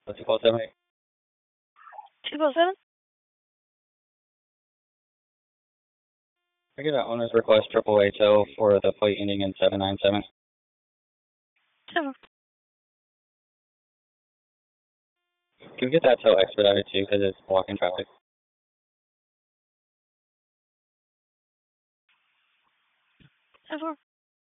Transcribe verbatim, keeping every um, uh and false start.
two four seven eight. two four seven? I get an owner's request triple A tow for the flight ending in seven nine seven. Seven. Can we get that tow expedited too, because it's blocking traffic? Seven four.